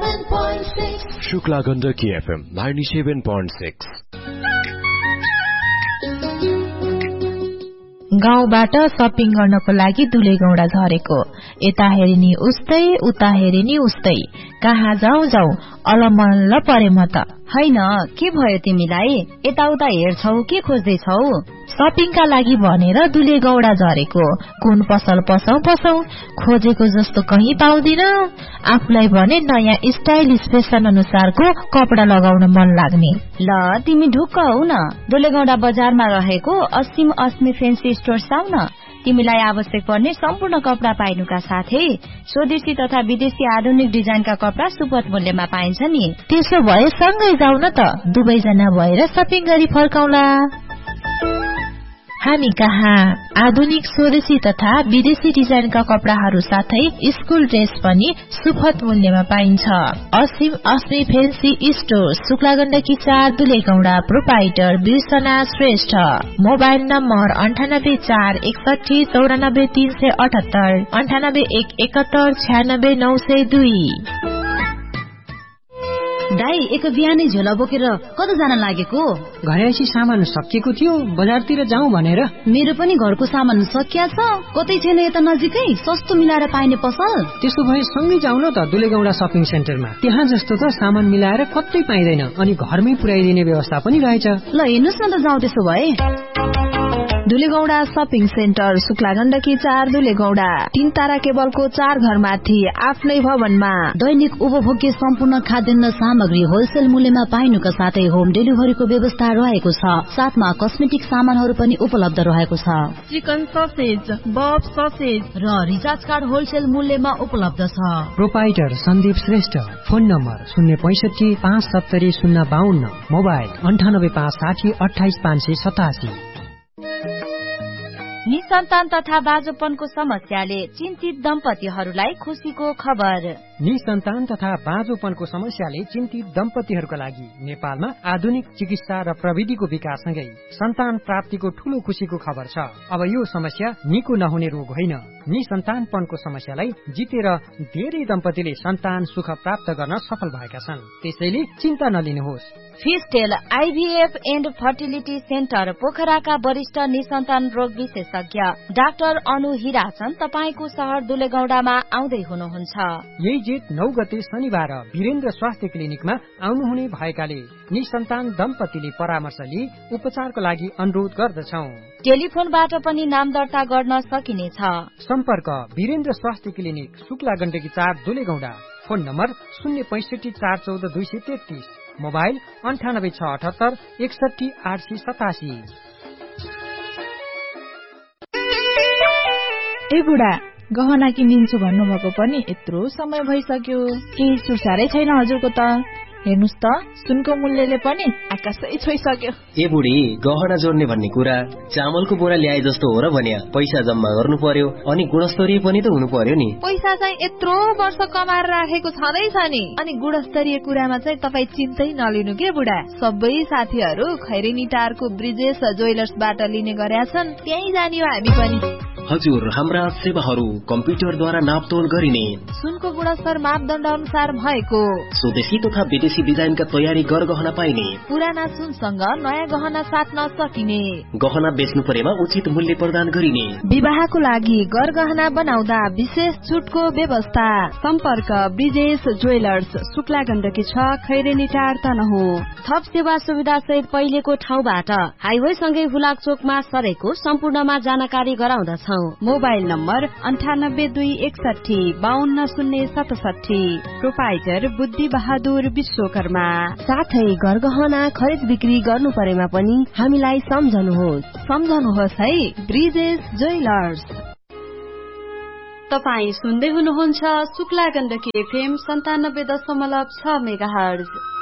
97.6 Shukla Gandaki FM 97.6। गाउँबाट shopping गर्नको लागि दुलेगौडा झरेको, यता हेरिनी उस्तै उता हेरिनी उस्तै, कहाँ जाऊ जाऊ अलमल्ल परे म त। हैन, के भयो तिमीलाई? यताउता हेर्छौ के खोज्दैछौ? सपिङका लागि भनेर दुलेगौडा झरेको, कुन पसल पसौ खोजेको जस्तो कहीँ पाउँदिन। आफूलाई भने नयाँ स्टाइलिश फेसन अनुसारको कपडा लगाउन मन लाग्ने। ल तिमी ढुक्क हौ न, दुलेगौडा बजारमा रहेको असीम अस्मी फेन्सी स्टोर्स आउ न। तिमीलाई आवश्यक पर्ने सम्पूर्ण कपडा पाइनुका साथै स्वदेशी तथा विदेशी आधुनिक डिजाइनका कपडा सुपथ मूल्यमा पाइन्छ नि। त्यसो भए सँगै जाऊ न त, दुवैजना भएर सपिङ गरी फर्काउला। हामी कहाँ आधुनिक स्वदेशी तथा विदेशी डिजाइनका कपडाहरू साथै स्कुल ड्रेस पनि सुपथ मूल्यमा पाइन्छ। असीम अस्मी fancy store, Shukla Gandaki 4 दुलेगौडा, proprietor बिर्सना Shrestha. Mobile number 9841619378 9811796902। दाई, एक बिहानै झोला बोकेर कता जान लागेको? घरैसी सामान सकिएको थियो, बजारतिर जाउँ भनेर। मेरो पनि घरको सामान सकिया छ, कतै छैन यता नजिकै सस्तो मिलाएर पाइने पसल? त्यसो भए सँगै जाउँ न त दुलेगौडा शपिङ सेन्टरमा। त्यहाँ जस्तो त सामान मिलाएर कतै पाइँदैन, अनि घरमै पुर्याइदिने व्यवस्था पनि रहेछ। ल हेर्नुस् न त, जाउँ त्यसो भए। दुलेगौडा शपिङ सेन्टर, शुक्ला गण्डकी 4 दुलेगौडा, 3 तारा केबलको 4 घरमाथि आफ्नै भवनमा। दैनिक उपभोग्य सम्पूर्ण खाद्यान्न सामग्री होलसेल मूल्यमा पाइनुका साथै होम डेलिभरीको व्यवस्था रहेको छ। साथमा कस्मेटिक सामानहरू पनि उपलब्ध रहेको छ। चिकन ससेज, बफ ससेज र रिचार्ज कार्ड होलसेल मूल्यमा उपलब्ध छ। Proprietor Sandeep Shrestha, phone number 06557057052, mobile 9856028587। निसन्तान तथा बाँझोपनको समस्याले चिन्तित दम्पतिहरूलाई खुशीको खबर। निसन्तान तथा बाँझोपनको समस्याले चिन्तित दम्पतिहरूका लागि नेपालमा आधुनिक चिकित्सा र प्रविधिको विकाससँगै सन्तान प्राप्तिको ठूलो खुशीको खबर छ। अब यो समस्या निको नहुने रोग होइन। निसन्तानपनको समस्यालाई जितेर धेरै दम्पतिले सन्तान सुख प्राप्त गर्न सफल भएका छन्। त्यसैले चिन्ता नलिनुहोस्। फिस्टेल आइभीएफ एन्ड फर्टिलिटी सेन्टर पोखराका वरिष्ठ निसन्तान रोग विशेषज्ञ डाक्टर अनु हिराचन तपाईको शहर दुलेगौडामा आउँदै हुनुहुन्छ। यही जेठ 9 गते शनिबार वीरेन्द्र स्वास्थ्य क्लिनिकमा आउनुहुने भएकाले निसन्तान दम्पतिले परामर्श लिई उपचारको लागि अनुरोध गर्दछौ। टेलिफोनबाट पनि नाम दर्ता गर्न सकिनेछ। सम्पर्क वीरेन्द्र स्वास्थ्य clinic, Shukla Gandaki 4 दुलेगौडा, phone number 065414233, mobile 9867861887। ए बुढा, गहना किनिन्छु भन्नुभएको पनि यत्रो समय भइसक्यो, केही सुरसारै छैन हजुरको त। हेर्नुस् त, सुनको मूल्यले पनि आकाशै छोइसक्यो। ए बुढी, गहना जोड्ने भन्ने कुरा चामलको बोरा ल्याए जस्तो हो र भन्या। पैसा जम्मा गर्नु पर्यो, अनि गुणस्तरीय पनि त हुनु पर्यो नि। पैसा चाहिँ यत्रो वर्ष कमाएर राखेको छँदैछ नि, अनि गुणस्तरीय कुरामा चाहिँ तपाई चिन्तै नलिनु के बुढा। सबै साथीहरू खैरेनी टारको ब्रिजेश ज्वेलर्सबाट लिने गरेका छन्, त्यही जाने हो हामी पनि। हजुर, हाम्रा सेवाहरू कम्प्युटरद्वारा नापतोल गरिने, सुनको गुणस्तर मापदण्ड अनुसार भएको, स्वदेशी तथा विदेशी डिजाइनका तयारी गहना पाइने, पुराना सुनसँग नयाँ गहना साट्न सकिने, गहना बेच्नु परेमा उचित मूल्य प्रदान गरिने, विवाहको लागि गहना बनाउँदा विशेष छुटको व्यवस्था। सम्पर्क ब्रिजेश ज्वेलर्स, शुक्ला गण्डकी 6 खैरेनी टार तनहुँ। थप सेवा सुविधा सहित पहिलेको ठाउँबाट हाइवे सँगै हुलाक चोकमा सरेको सम्पूर्णमा जानकारी गराउँदछौ। मोबाइल नम्बर 9821652067, प्रोपाइटर बुद्धि बहादुर विश्वकर्मा। साथै गहना खरिद बिक्री गर्नु परेमा पनि हामीलाई सम्झनुहोस् है, ब्रिजेश ज्वेलर्स। तपाई सुन्दै हुनुहुन्छ शुक्ला गण्डकी FM 97.6 मेगाहर्ज।